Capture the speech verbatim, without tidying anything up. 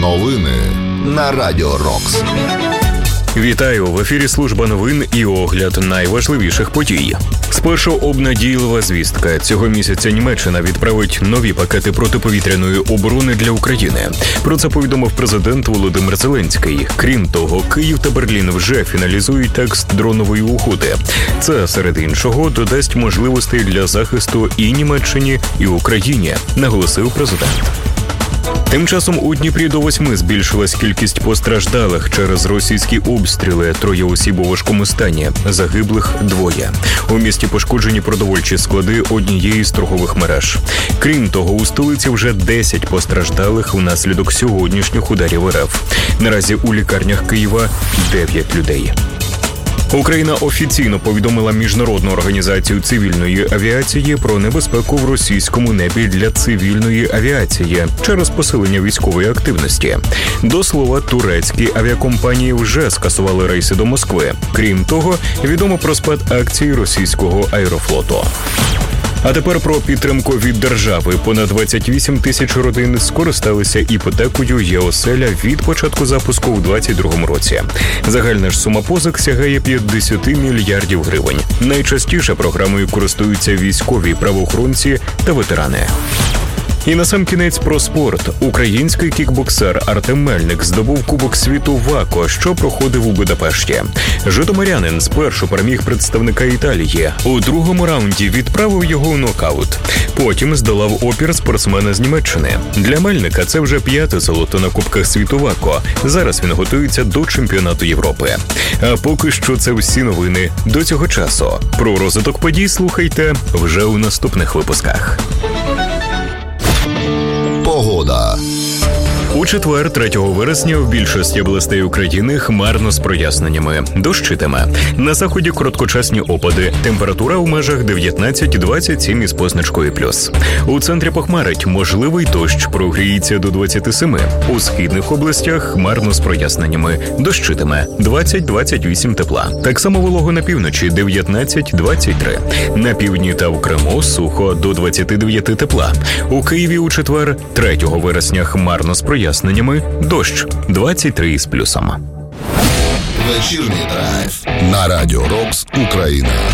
Новини на Радіо Рокс. Вітаю! В ефірі служба новин і огляд найважливіших подій. Спершу обнадійлива звістка. Цього місяця Німеччина відправить нові пакети протиповітряної оборони для України. Про це повідомив президент Володимир Зеленський. Крім того, Київ та Берлін вже фіналізують текст дронової угоди. Це, серед іншого, додасть можливостей для захисту і Німеччині, і Україні, наголосив президент. Тим часом у Дніпрі до восьми збільшилась кількість постраждалих через російські обстріли. Троє осіб у важкому стані, загиблих двоє. У місті пошкоджені продовольчі склади однієї з торгових мереж. Крім того, у столиці вже десять постраждалих внаслідок сьогоднішніх ударів РФ. Наразі у лікарнях Києва дев'ять людей. Україна офіційно повідомила Міжнародну організацію цивільної авіації про небезпеку в російському небі для цивільної авіації через посилення військової активності. До слова, турецькі авіакомпанії вже скасували рейси до Москви. Крім того, відомо про спад акцій російського аерофлоту. А тепер про підтримку від держави. Понад двадцять вісім тисяч родин скористалися іпотекою «Є-оселя» від початку запуску у двадцять другому році. Загальна ж сума позик сягає п'ятдесят мільярдів гривень. Найчастіше програмою користуються військові, правоохоронці та ветерани. І насамкінець про спорт. Український кікбоксер Артем Мельник здобув Кубок світу ВАКО, що проходив у Будапешті. Житомирянин спершу переміг представника Італії. У другому раунді відправив його у нокаут. Потім здолав опір спортсмена з Німеччини. Для Мельника це вже п'яте золото на Кубках світу ВАКО. Зараз він готується до чемпіонату Європи. А поки що це всі новини до цього часу. Про розвиток подій слухайте вже у наступних випусках. Погода. У четвер, третього вересня, в більшості областей України хмарно з проясненнями. Дощитиме. На заході короткочасні опади. Температура у межах дев'ятнадцять двадцять сім із позначкою плюс. У центрі похмарить. Можливий дощ, прогріється до двадцяти семи. У східних областях хмарно з проясненнями. Дощитиме. двадцять двадцять вісім тепла. Так само волого на півночі дев'ятнадцять двадцять три. На півдні та в Криму сухо до двадцяти дев'яти тепла. У Києві у четвер, третього вересня хмарно з проясненнями. Дощ двадцять три із плюсом. Вечірній драйв на Радіо Рокс Україна.